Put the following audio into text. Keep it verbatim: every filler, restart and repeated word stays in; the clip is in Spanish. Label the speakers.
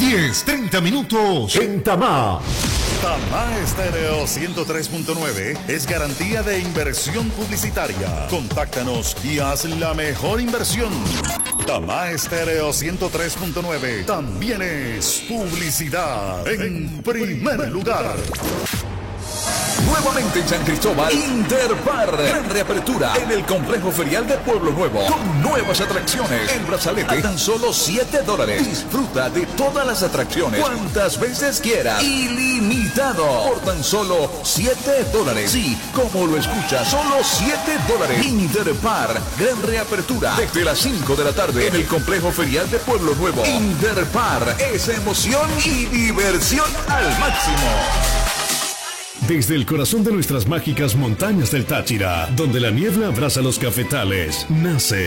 Speaker 1: diez, treinta minutos en Tamá.
Speaker 2: Tamá Estéreo ciento tres punto nueve es garantía de inversión publicitaria. Contáctanos y haz la mejor inversión. Tamá Estéreo ciento tres punto nueve también es publicidad en primer lugar.
Speaker 3: Nuevamente en San Cristóbal, Interpar, gran reapertura en el complejo ferial de Pueblo Nuevo, con nuevas atracciones. El brazalete a tan solo siete dólares. Disfruta de todas las atracciones cuantas veces quieras, ilimitado, por tan solo siete dólares. Sí, como lo escucha, solo siete dólares. Interpar, gran reapertura desde las cinco de la tarde en el complejo ferial de Pueblo Nuevo. Interpar es emoción y diversión al máximo.
Speaker 1: Desde el corazón de nuestras mágicas montañas del Táchira, donde la niebla abraza los cafetales, nace